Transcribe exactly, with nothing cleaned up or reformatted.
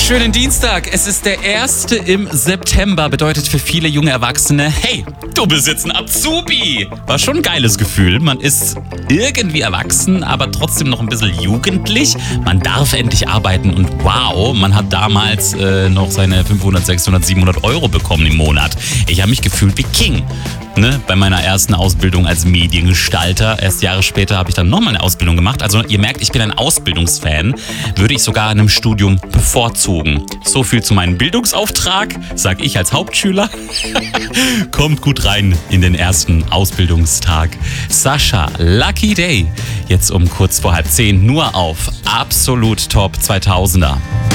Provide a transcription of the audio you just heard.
Schönen Dienstag. Es ist der erste im September. Bedeutet für viele junge Erwachsene, hey, du bist jetzt ein Azubi. War schon ein geiles Gefühl. Man ist irgendwie erwachsen, aber trotzdem noch ein bisschen jugendlich. Man darf endlich arbeiten und wow, man hat damals äh, noch seine fünfhundert, sechshundert, siebenhundert Euro bekommen im Monat. Ich habe mich gefühlt wie King. Ne, bei meiner ersten Ausbildung als Mediengestalter. Erst Jahre später habe ich dann nochmal eine Ausbildung gemacht. Also ihr merkt, ich bin ein Ausbildungsfan. Würde ich sogar einem Studium bevorzugen. So viel zu meinem Bildungsauftrag, sag ich als Hauptschüler. Kommt gut rein in den ersten Ausbildungstag. Sascha, Lucky Day. Jetzt um kurz vor halb zehn nur auf Absolut Top zweitausender.